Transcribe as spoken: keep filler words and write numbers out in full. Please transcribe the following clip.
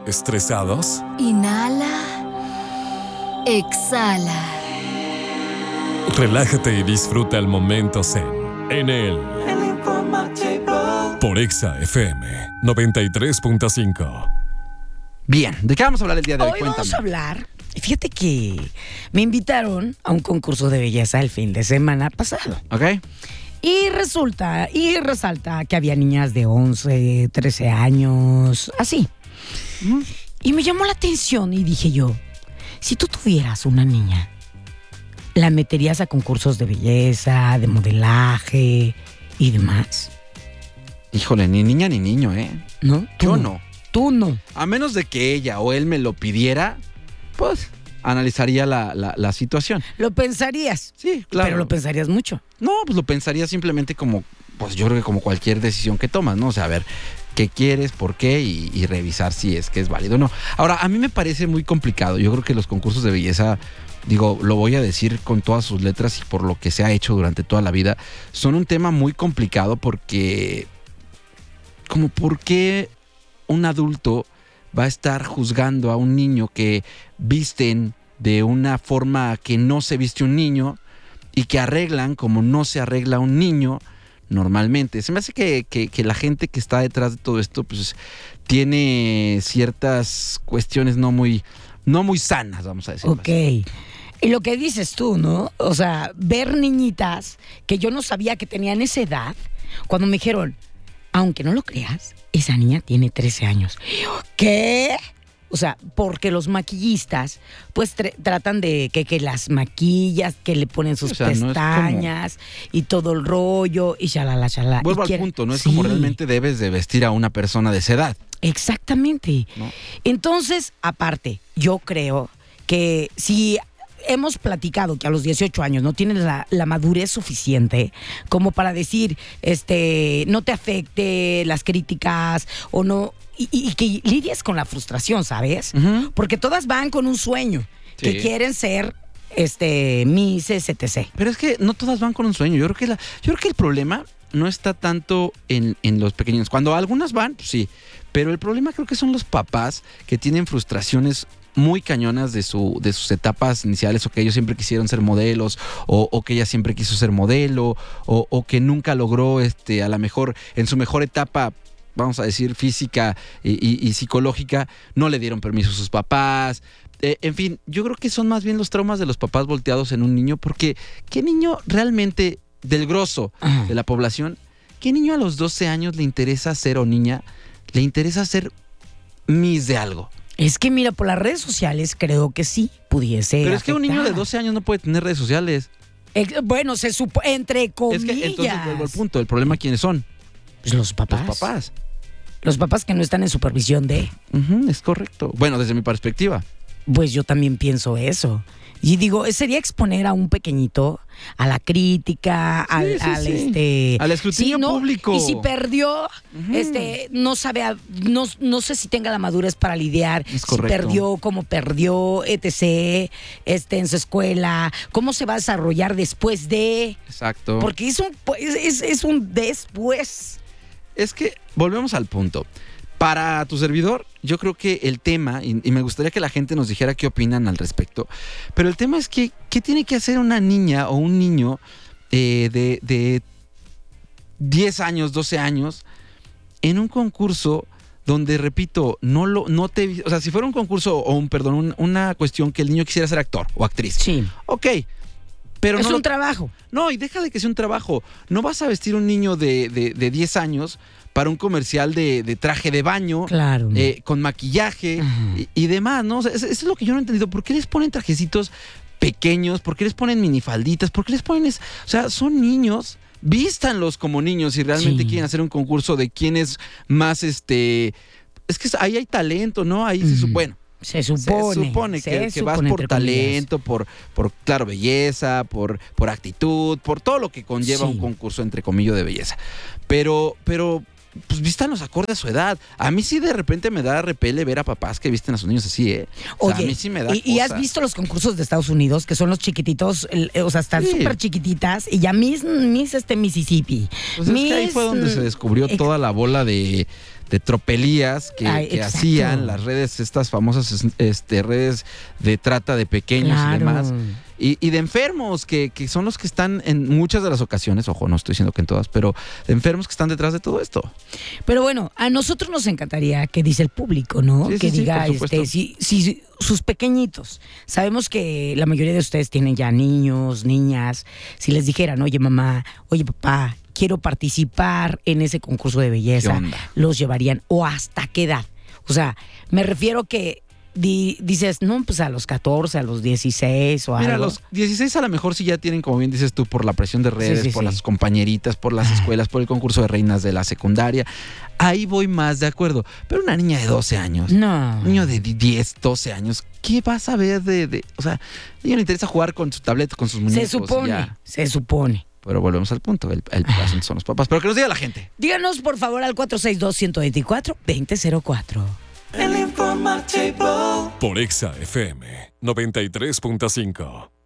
¿Estresados? Inhala. Exhala. Relájate y disfruta el momento zen en el por Exa F M noventa y tres punto cinco. Bien, ¿de qué vamos a hablar el día de hoy? Hoy Cuéntame. vamos a hablar. Fíjate que me invitaron a un concurso de belleza el fin de semana pasado. ¿Ok? Y resulta, y resalta que había niñas de once, trece años, así. Uh-huh. Y me llamó la atención y dije yo, si tú tuvieras una niña, ¿la meterías a concursos de belleza, de modelaje y demás? Híjole, ni niña ni niño, ¿eh? ¿No? Yo no. Tú no. A menos de que ella o él me lo pidiera, pues analizaría la, la, la situación. Lo pensarías. Sí, claro. Pero lo pensarías mucho. No, pues lo pensaría simplemente como, pues yo creo que como cualquier decisión que tomas, ¿no? O sea, a ver, ¿qué quieres? ¿Por qué? Y, y revisar si es que es válido o no. Ahora, a mí me parece muy complicado. Yo creo que los concursos de belleza, digo, lo voy a decir con todas sus letras y por lo que se ha hecho durante toda la vida, son un tema muy complicado porque, como por qué un adulto va a estar juzgando a un niño que visten de una forma que no se viste un niño y que arreglan como no se arregla un niño normalmente. Se me hace que, que, que la gente que está detrás de todo esto pues tiene ciertas cuestiones no muy, no muy sanas, vamos a decir. Ok. Y lo que dices tú, ¿no? O sea, ver niñitas que yo no sabía que tenían esa edad, cuando me dijeron, aunque no lo creas, esa niña tiene trece años. Y yo, ¿qué? O sea, porque los maquillistas, pues tr- tratan de que, que las maquillas, que le ponen sus o sea, pestañas no como... y todo el rollo, y shalala, shalala. Vuelvo y al quiere... punto, no es sí. como realmente debes de vestir a una persona de esa edad. Exactamente. ¿No? Entonces, aparte, yo creo que si hemos platicado que a los dieciocho años no tienes la, la madurez suficiente como para decir, este, no te afecte las críticas o no, y, y que lidies con la frustración, ¿sabes? Uh-huh. Porque todas van con un sueño, Sí. que quieren ser este Misses, etcétera. Pero es que no todas van con un sueño. Yo creo que, la, yo creo que el problema no está tanto en, en los pequeños. Cuando algunas van, pues sí. Pero el problema creo que son los papás que tienen frustraciones muy cañonas de, su, de sus etapas iniciales, o que ellos siempre quisieron ser modelos, o, o que ella siempre quiso ser modelo, o, o que nunca logró, este, a lo mejor, en su mejor etapa, vamos a decir, física y, y, y psicológica, no le dieron permiso a sus papás. Eh, en fin, yo creo que son más bien los traumas de los papás volteados en un niño, porque ¿qué niño realmente, del grosso Ajá. de la población, qué niño a los doce años le interesa ser, o niña, le interesa ser Miss de algo? Es que mira, por las redes sociales creo que sí pudiese Pero es que un niño de afectar. doce años no puede tener redes sociales. Ex- Bueno, se supo, entre comillas. Es que entonces vuelvo al punto. El problema, ¿quiénes son? Pues los papás. Los papás. Los papás que no están en supervisión de. Uh-huh, es correcto. Bueno, desde mi perspectiva. Pues yo también pienso eso. Y digo, sería exponer a un pequeñito a la crítica, al, sí, al sí. este. Al escrutinio sí, ¿no? público. Y si perdió, Ujú. este, no sabe, a- no, no sé si tenga la madurez para lidiar. Es si correcto. perdió, cómo perdió, etcétera, este, en su escuela, cómo se va a desarrollar después de. Exacto. Porque es un, es, es, es un después. Es que volvemos al punto. Para tu servidor, yo creo que el tema, y, y me gustaría que la gente nos dijera qué opinan al respecto, pero el tema es que, ¿qué tiene que hacer una niña o un niño eh, de, de diez años, doce años, en un concurso donde, repito, no lo, no te, o sea, si fuera un concurso o un, perdón, un, una cuestión que el niño quisiera ser actor o actriz, Sí. ok, pero es no un lo- trabajo. no, y deja de que sea un trabajo. No vas a vestir un niño de, de, de diez años para un comercial de, de traje de baño, Claro. eh, con maquillaje Ajá. y, y demás, ¿no? O sea, eso, eso es lo que yo no he entendido. ¿Por qué les ponen trajecitos pequeños? ¿Por qué les ponen minifalditas? ¿Por qué les ponen...? Es, o sea, son niños, vístanlos como niños si realmente Sí. quieren hacer un concurso de quién es más, este... Es que ahí hay talento, ¿no? Ahí se Ujú. supone. Bueno, Se supone. se supone se que, que vas supone, por entre comillas. talento, por, por, claro, belleza, por, por actitud, por todo lo que conlleva Sí. un concurso, entre comillas, de belleza. Pero, pero, pues vístanos acorde a su edad. A mí sí de repente me da repele ver a papás que visten a sus niños así, ¿eh? O sea, Oye, a mí sí me da y, y has cosa. visto los concursos de Estados Unidos, que son los chiquititos, el- o sea, están Sí. súper chiquititas, y ya Miss, Miss este Mississippi. Pues es que ahí Miss, fue donde se descubrió ex- toda la bola de, de tropelías que, Ay, que exacto. hacían las redes, estas famosas este, redes de trata de pequeños Claro. y demás. Y, y de enfermos, que, que son los que están en muchas de las ocasiones, ojo, no estoy diciendo que en todas, pero de enfermos que están detrás de todo esto. Pero bueno, a nosotros nos encantaría que dice el público, ¿no? Sí, sí, que sí, diga, por supuesto. este, si, si sus pequeñitos, sabemos que la mayoría de ustedes tienen ya niños, niñas, si les dijeran, oye mamá, oye papá, quiero participar en ese concurso de ¿Qué belleza, onda? los llevarían, o hasta qué edad. O sea, me refiero que di- dices, no, pues a los catorce, a los dieciséis o Mira, algo. los dieciséis a lo mejor sí ya tienen, como bien dices tú, por la presión de redes, Sí, sí, por sí. las compañeritas, por las escuelas, por el concurso de reinas de la secundaria. Ahí voy más de acuerdo. Pero una niña de doce años, No. un niño de diez, doce años, ¿qué vas a ver de...? de o sea, al niño le interesa jugar con su tableta, con sus muñecos. Se supone, ya. se supone. Pero volvemos al punto, el, el asunto son los papás. Pero que nos diga la gente. Díganos por favor al cuatro seis dos, uno dos cuatro, dos cero cero cuatro. Por Exa F M noventa y tres punto cinco.